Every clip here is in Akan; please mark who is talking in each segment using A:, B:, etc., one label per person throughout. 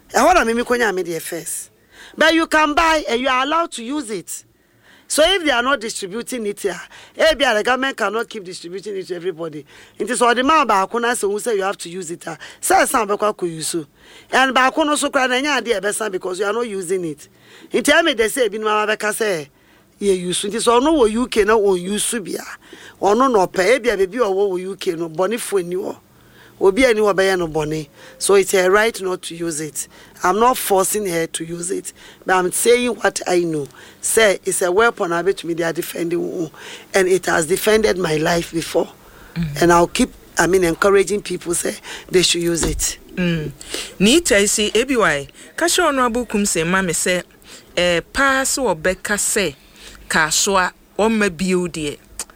A: I want to make konya me the first. But you can buy and you are allowed to use it. So if they are not distributing it here, the government cannot keep distributing it to everybody. It is all the man bakuna so who say you have to use it. Say some bakwa use. And bakuno so cry na idea because you are not using it. In tell me they say bin mama beka say ye use it. So no UK na on use bia. Or no pay bia baby or UK no boni for ni Obi any obey no boni. So it's a right not to use it. I'm not forcing her to use it, but I'm saying what I know. Say it's a weapon I bet me they are defending, and it has defended my life before. And I'll keep encouraging people say they should use it.
B: Need I see ABY. Kasho honorable kum say mama say pass or beka say kaswa or me beauty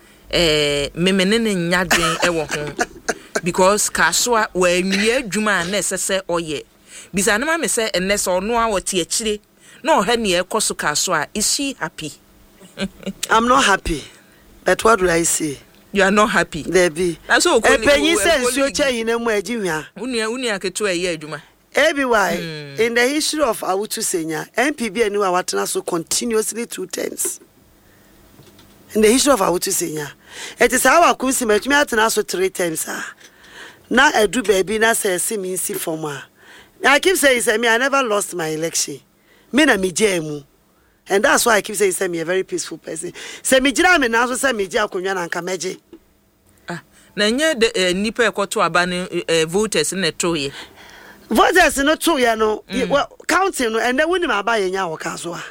B: memenene nyadwen ewo ho because kaswa we nwie dwuma necessary oye bisa na me say enese ono a wote akire na oha ne ekoso kaswa is she happy?
A: I'm not happy, but what do I say?
B: You are not happy.
A: There be.
B: That's all.
A: Penny says you change in a mwejimia.
B: Uni aketo eye adwuma.
A: ABY in the history of Awutu Senya, MPB and Watana so continuously 2 times. In the history of Awutu Senya, it is our Kusi Matana so 3 times. Now I do baby na say see me see for ma. I keep saying say me I never lost my election. Me na me jemu. And that's why I keep saying say me a very peaceful person. Say me jira me na so say me jia akonwa na nka meje.
B: Na nye de nipa ekoto aba ne voters na to ye.
A: Voters no to ye no counting no and then woni ma ba ye nya wo ka so a.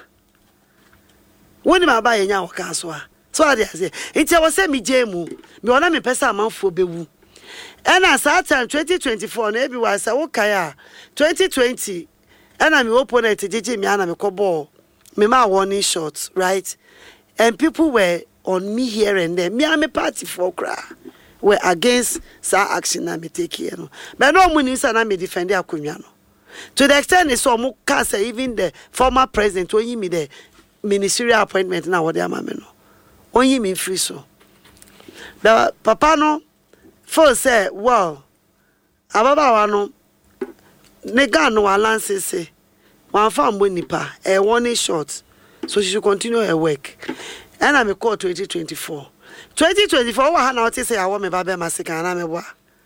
A: Woni ma ba ye nya wo ka so a. So I say it was say me jemu. Me ona me pesa amanfo bewu. And as at time 2024 na ebi wa say wo kai 2020 and I'm opponent JJ me ana me kobo me ma warning shots, right? And people were on me here and there. Me and my party for cry were against some action that me take here. No. But no money say na me defend Akunwa no. To the extent is so mo can say even the former president when me the ministerial appointment na what am no. Only me free so. The papa no for say well ababa wa no nega no alance say one farm nipa a warning shot so she should continue her work. And I'm a call 2024 what ha na say I want me babe masika na me wa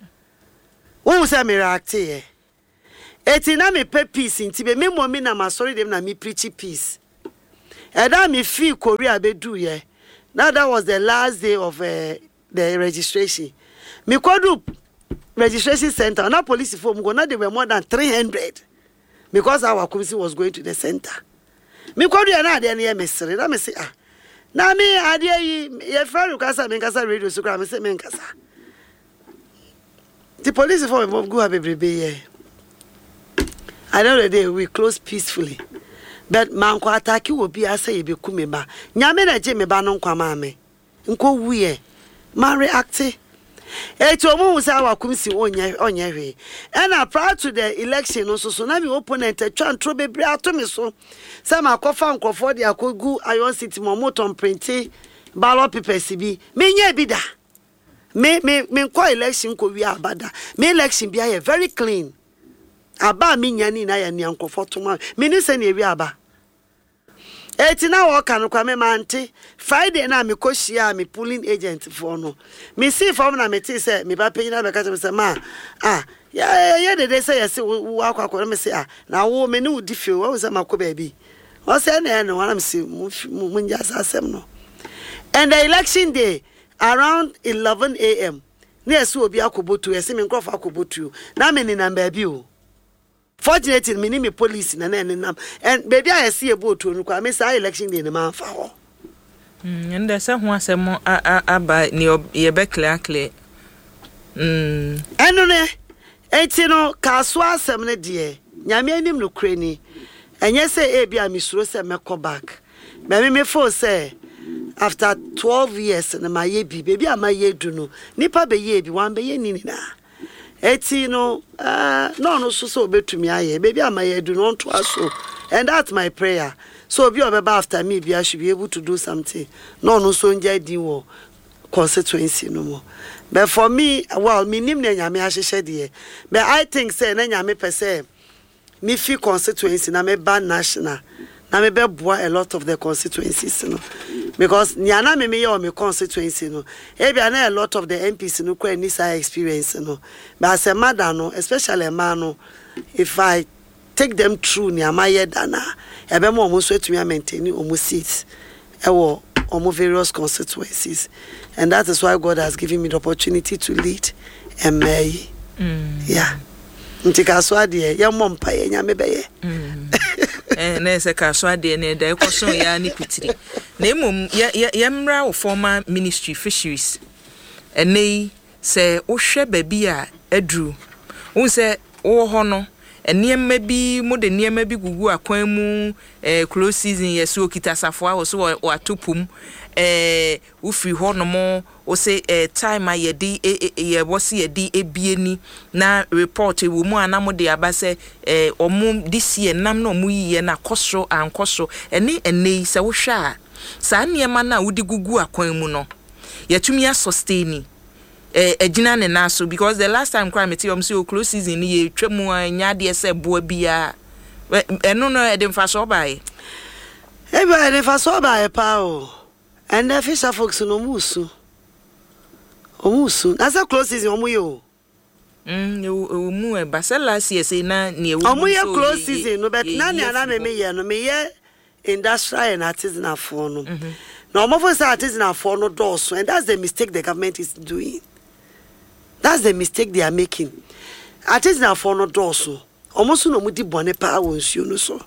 A: who say me react here eti na me pe peace nti be me mo me na ma sorry dem na me preach peace and that me feel Korea be do here. Now that was the last day of the registration. Me kwadu registration center na police form go na there were more than 300 because our committee was going to the center. Me kwadu ya na de na mesere na me say na me ade yi ye friend kasa me kasa radio so kra me say me kasa. The police form go have every here. I know the day we close peacefully. But man ko attack will be as say be kumeba. Nyame na je me ba no kwa ma me. Nko wuye. Man react. Eto mu say our committee onye hwe. And prior to the election no so na be opponent twa ntro bebre ato me so. Say ma kofa nkofo de akogu Iron City momoton printing ballot papers bi. Me nya bi da. Me ko election ko wi abada. Me election bi aye very clean. Aba mi nya ni na ya ni nkofo to ma. Me ni se na wi aba. Eti na wo kan kwa me mante Friday na me ko hia me pulling agent for no me see form na me ti say me ba penyi na be ka say ma ya de say yes wo akwa me say na wo me ni udi fi wo say makọ baby wo say na no wana me see mu nya asem no. And the election day around 11 a.m. na so obi akobotu yes me nkrofa akobotu na me ni number bi o. Fortunately, me police na nam and baby I see a boat to kwa me say election day na man fa ho.
B: And there's a ho asem aba ni ye be clear.
A: Eno ne eti no kaso asem ne de nyame anim no krani. Enye say e bia me suro say me come back. Me feel say after 12 years na my ye bi baby am ye du no nipa be ye bi wan be ye ni na. Eti no no so betumi aye baby am I do not to aso, and that's my prayer. So be obeba after me be I should be able to do something no so nja di wo constituency no more. But for me well me nim na nyame ahehye de but I think say na nyame pese me fee constituency na me ban national na me be boa a lot of the constituencies no because nyana me your me constituency no e bia na a lot of the MPs no kwa ni say experience no but as a mother no especially a man no if I take them through ni amaye dana e be mo so etumi maintain omo seats e wo omo various constituencies, and that is why God has given me the opportunity to lead MA. Yeah. Ntika so ade ye mompa ye nya mebeye.
B: Na se ka so ade na da ekoso ya ni pitiri. Na emom ye mra wo former ministry fisheries. Enei se wo hwe baby a adru. Wo se wo ho no enema bi mo de enema bi gugu akwan mu close season yeso okita safo a wo so watopum wo free ho no mo wo say time aye di ye wo se ye di ebieni na report wo mu anamo de aba se omo this year nam na omo yiye na kosro ankosro enei se wo hwa sa niema na wo di gugu akwan mu no yetumi a sustain ejina ne naso because the last time crime ti say close season ye twemu anya de se boa bia eno no e de mfa so bae
A: e ba de fa so bae pa o and the fisher folks no musu na say close season omo yo
B: mu e basela say na ne ewu
A: omo ye close season no but na ne ana me ye no me ye industrial and artisanal for no no omo for say artisanal for no doors, and that's the mistake the government is doing. That's the mistake they are making. Artisanal for no doors, almost no mudi bone pa wonsu no so.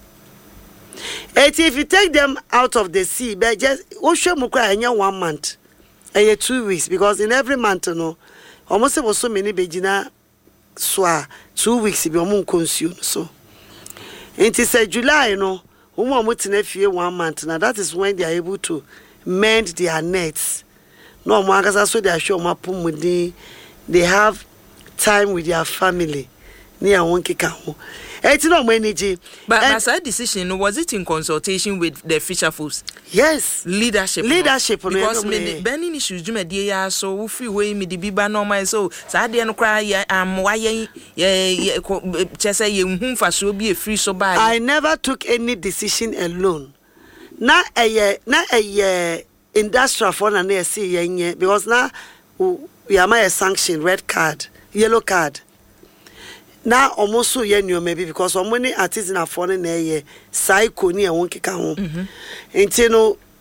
A: If you take them out of the sea, but just osho cry 1 month, 2 weeks, because in every month no, almost was so many bejina swa 2 weeks be omo consume so. It is July no, omo mutine fie 1 month. Now that is when they are able to mend their nets. No more so they are sure they have time with their family. Near one kikaho. It's no energy.
B: But that decision, was it in consultation with the fisher folks?
A: Yes.
B: Leadership.
A: Because
B: Benny issues do media so free way me the biba normal so Sadia no cry why chese ye for so be a free so by.
A: I never took any decision alone. Na a industrial for na near see yenye because now we are my sanction red card, yellow card. Now almost so yenyo maybe because so many artists na for na ye psycho ni e won keka ho. Enti no